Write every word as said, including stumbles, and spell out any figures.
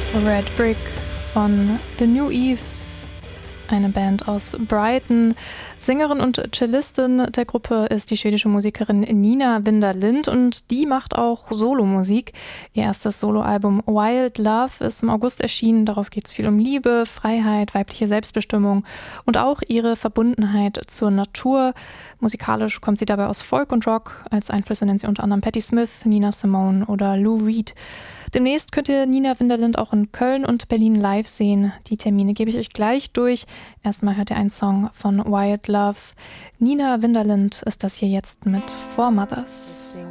Red Brick von The New Eves, eine Band aus Brighton. Sängerin und Cellistin der Gruppe ist die schwedische Musikerin Nina Winderlind und die macht auch Solomusik. Ihr erstes Soloalbum Wild Love ist im August erschienen. Darauf geht es viel um Liebe, Freiheit, weibliche Selbstbestimmung und auch ihre Verbundenheit zur Natur. Musikalisch kommt sie dabei aus Folk und Rock. Als Einflüsse nennt sie unter anderem Patti Smith, Nina Simone oder Lou Reed. Demnächst könnt ihr Nina Winderlind auch in Köln und Berlin live sehen. Die Termine gebe ich euch gleich durch. Erstmal hört ihr einen Song von Wild Love. Nina Winderlind ist das hier jetzt mit Four Mothers.